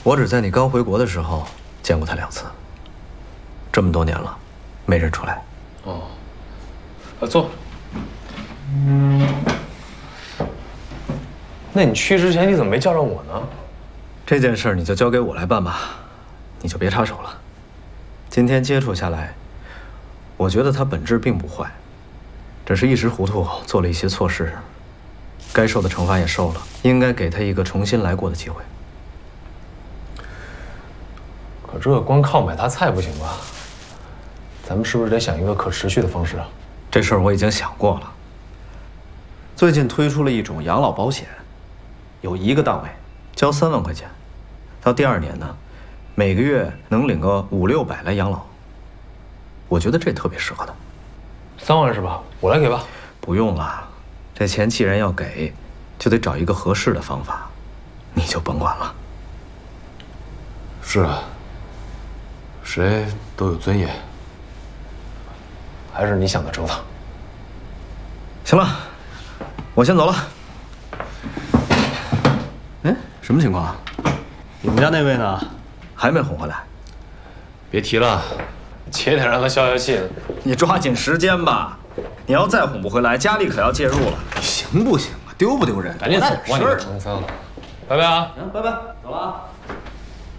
我只在你刚回国的时候见过他2次，这么多年了，没认出来。 哦，坐。那你去之前你怎么没叫上我呢？ 这件事你就交给我来办吧，你就别插手了。今天接触下来，我觉得他本质并不坏，只是一时糊涂做了一些错事，该受的惩罚也受了，应该给他一个重新来过的机会。 可这光靠买他菜不行吧？咱们是不是得想一个可持续的方式啊？ 这事儿我已经想过了。最近推出了一种养老保险，有1个档位，交3万块钱，到第2年呢，每个月能领个500-600来养老。我觉得这特别适合他。 3万是吧？我来给吧。 不用了，这钱既然要给，就得找一个合适的方法，你就甭管了。 是啊，谁都有尊严，还是你想的周到。 行了，我先走了。哎，什么情况啊？ 你们家那位呢？ 还没哄回来？ 别提了，且得让他消消气。 你抓紧时间吧，你要再哄不回来，家里可要介入了。 行不行啊？丢不丢人？ 赶紧走， 事儿。 拜拜啊！ 拜拜，走了啊。